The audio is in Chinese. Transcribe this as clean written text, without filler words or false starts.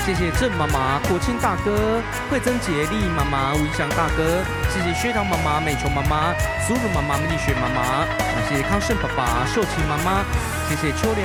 谢谢郑妈妈、国庆大哥、惠珍姐、丽妈妈、吴一翔大哥，谢谢薛糖妈妈、美琼妈妈、苏鲁妈妈、丽雪妈妈，谢谢康胜爸爸、秀琴妈妈，谢谢秋莲